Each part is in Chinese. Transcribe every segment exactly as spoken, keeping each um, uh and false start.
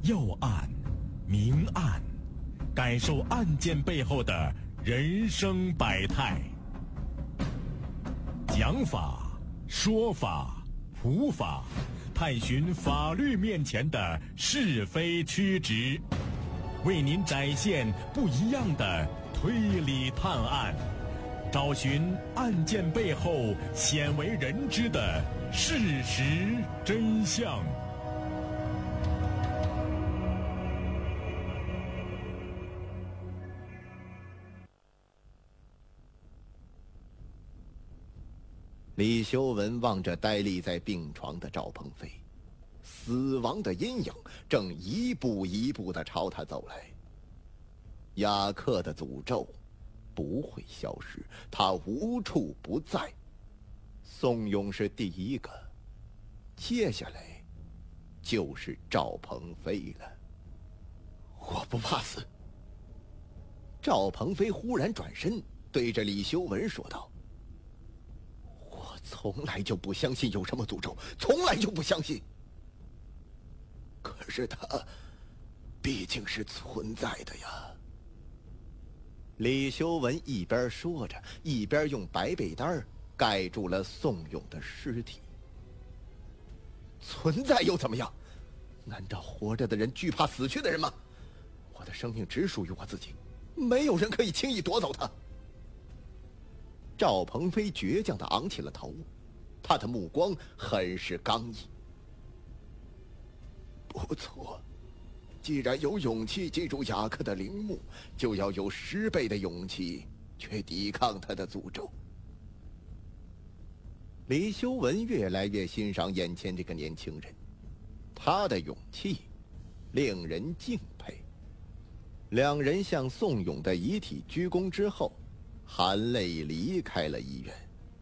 要案、明案，感受案件背后的人生百态。讲法、说法、普法，探寻法律面前的是非曲直，为您展现不一样的推理探案，找寻案件背后鲜为人知的事实真相。 李修文望着呆立在病床的赵鹏飞，死亡的阴影正一步一步地朝他走来。雅克的诅咒不会消失，它无处不在。宋勇是第一个，接下来就是赵鹏飞了。我不怕死。赵鹏飞忽然转身对着李修文说道，从来就不相信有什么诅咒，从来就不相信。可是它毕竟是存在的呀。李修文一边说着，一边用白被单盖住了宋勇的尸体。存在又怎么样？难道活着的人惧怕死去的人吗？我的生命只属于我自己，没有人可以轻易夺走它。赵鹏飞倔强地昂起了头，他的目光很是刚毅。不错，既然有勇气记住雅克的陵墓，就要有十倍的勇气去抵抗他的诅咒。李修文越来越欣赏眼前这个年轻人，他的勇气令人敬佩。两人向宋勇的遗体鞠躬之后，含泪离开了医院。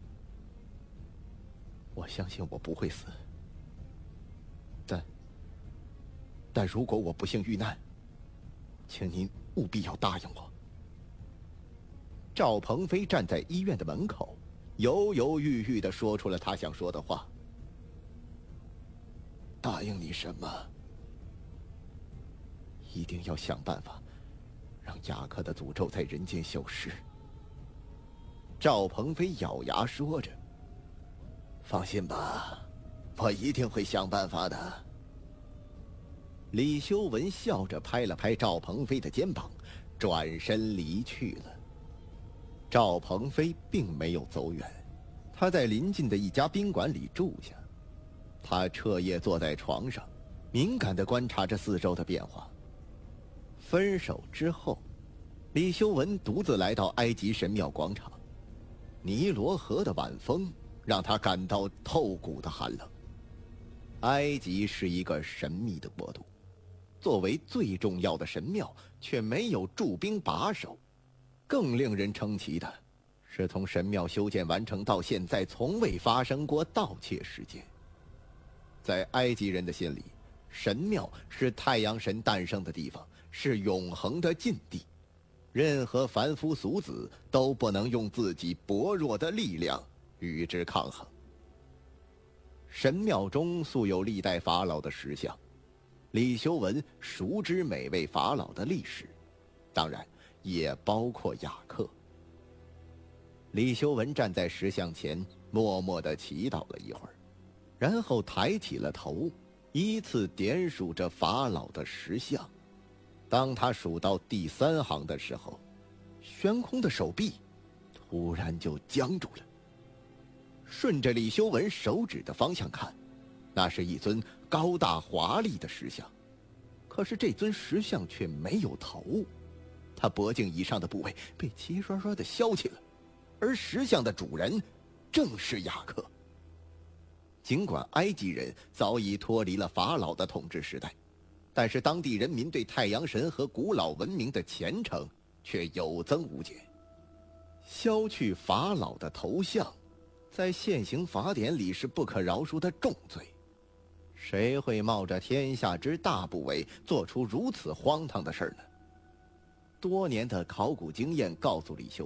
我相信我不会死，但但如果我不幸遇难，请您务必要答应我。赵鹏飞站在医院的门口，犹犹豫豫地说出了他想说的话。答应你什么？一定要想办法让雅克的诅咒在人间消失。赵鹏飞咬牙说着，放心吧，我一定会想办法的。李修文笑着拍了拍赵鹏飞的肩膀，转身离去了。赵鹏飞并没有走远，他在邻近的一家宾馆里住下。他彻夜坐在床上，敏感地观察着四周的变化。分手之后，李修文独自来到埃及神庙广场。尼罗河的晚风让他感到透骨的寒冷。埃及是一个神秘的国度，作为最重要的神庙，却没有驻兵把守。更令人称奇的是，从神庙修建完成到现在，从未发生过盗窃事件。在埃及人的心里，神庙是太阳神诞生的地方，是永恒的禁地。任何凡夫俗子都不能用自己薄弱的力量与之抗衡。神庙中素有历代法老的石像，李修文熟知每位法老的历史，当然也包括雅克。李修文站在石像前，默默地祈祷了一会儿，然后抬起了头，依次点数着法老的石像。当他数到第三行的时候，悬空的手臂突然就僵住了。顺着李修文手指的方向看，那是一尊高大华丽的石像，可是这尊石像却没有头，他脖颈以上的部位被齐刷刷地削去了，而石像的主人正是雅克。尽管埃及人早已脱离了法老的统治时代，但是当地人民对太阳神和古老文明的虔诚却有增无减。削去法老的头像，在现行法典里是不可饶恕的重罪。谁会冒着天下之大不韪做出如此荒唐的事呢？多年的考古经验告诉李修